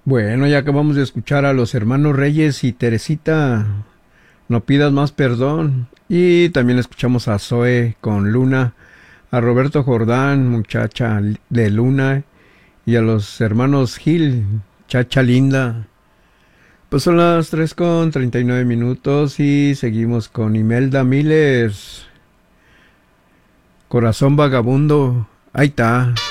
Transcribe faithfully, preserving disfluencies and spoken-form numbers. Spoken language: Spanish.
Bueno, ya acabamos de escuchar a los hermanos Reyes y Teresita, no pidas más perdón. Y también escuchamos a Zoe con Luna, a Roberto Jordán, muchacha de Luna, y a los hermanos Gil, chacha linda. Pues son las tres con treinta y nueve minutos y seguimos con Imelda Miller, Corazón Vagabundo. Ahí está.